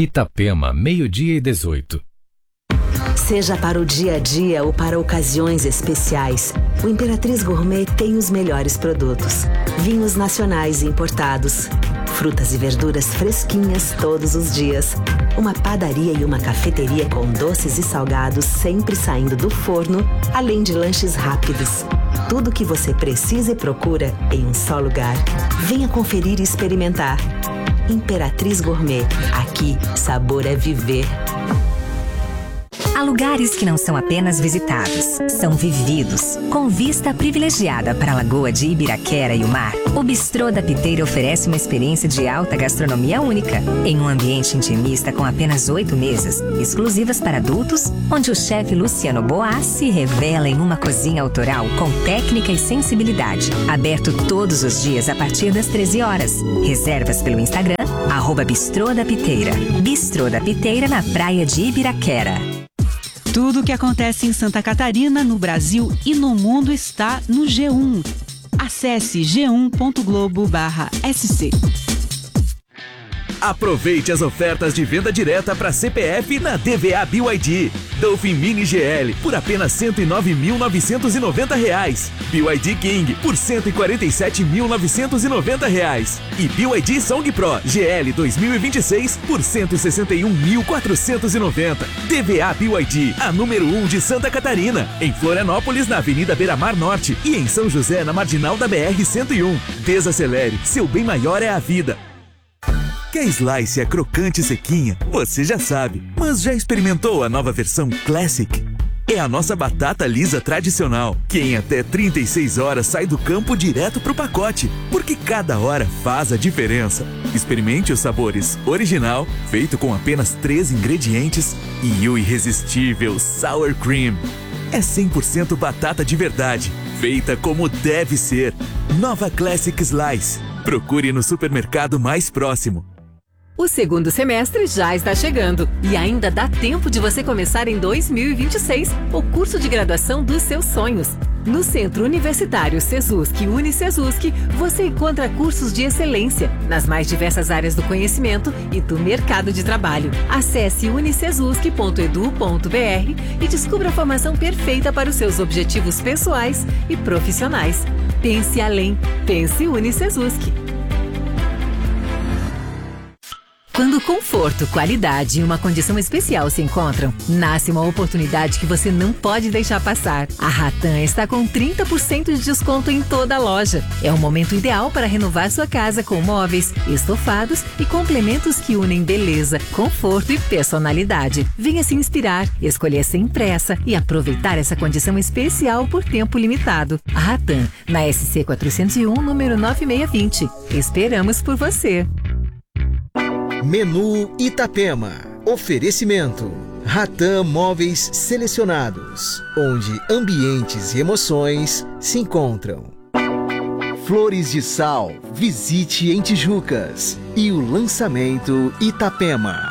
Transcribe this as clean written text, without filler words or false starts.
Itapema, 12:18. Seja para o dia a dia ou para ocasiões especiais, o Imperatriz Gourmet tem os melhores produtos. Vinhos nacionais e importados, frutas e verduras fresquinhas todos os dias, uma padaria e uma cafeteria com doces e salgados sempre saindo do forno, além de lanches rápidos. Tudo o que você precisa e procura em um só lugar. Venha conferir e experimentar. Imperatriz Gourmet. Aqui, sabor é viver. Há lugares que não são apenas visitados, são vividos. Com vista privilegiada para a Lagoa de Ibiraquera e o mar, o Bistrô da Piteira oferece uma experiência de alta gastronomia única, em um ambiente intimista com apenas 8 mesas, exclusivas para adultos, onde o chefe Luciano Boas se revela em uma cozinha autoral com técnica e sensibilidade. Aberto todos os dias a partir das 13 horas. Reservas pelo Instagram, @Bistrô da Piteira. Bistrô da Piteira na praia de Ibiraquera. Tudo o que acontece em Santa Catarina, no Brasil e no mundo está no G1. Acesse g1.globo/sc. Aproveite as ofertas de venda direta para CPF na DVA BYD. Dolphin Mini GL por apenas R$ 109.990. BYD King por R$ 147.990. E BYD Song Pro GL 2026 por R$ 161.490. DVA BYD, a número 1 de Santa Catarina. Em Florianópolis, na Avenida Beira-Mar Norte. E em São José, na Marginal da BR-101. Desacelere, seu bem maior é a vida. Que a Slice é crocante e sequinha, você já sabe. Mas já experimentou a nova versão Classic? É a nossa batata lisa tradicional, que em até 36 horas sai do campo direto pro pacote, porque cada hora faz a diferença. Experimente os sabores original, feito com apenas 3 ingredientes, e o irresistível Sour Cream. É 100% batata de verdade, feita como deve ser. Nova Classic Slice. Procure no supermercado mais próximo. O segundo semestre já está chegando e ainda dá tempo de você começar em 2026 o curso de graduação dos seus sonhos. No Centro Universitário Sesusc Unicessusc, você encontra cursos de excelência nas mais diversas áreas do conhecimento e do mercado de trabalho. Acesse unicessusc.edu.br e descubra a formação perfeita para os seus objetivos pessoais e profissionais. Pense além. Pense Unicessusc. Quando conforto, qualidade e uma condição especial se encontram, nasce uma oportunidade que você não pode deixar passar. A Ratan está com 30% de desconto em toda a loja. É o momento ideal para renovar sua casa com móveis, estofados e complementos que unem beleza, conforto e personalidade. Venha se inspirar, escolher sem pressa e aproveitar essa condição especial por tempo limitado. A Ratan, na SC 401, número 9620. Esperamos por você. Menu Itapema. Oferecimento. Ratan Móveis Selecionados, onde ambientes e emoções se encontram. Flores de Sal. Visite em Tijucas. E o lançamento Itapema.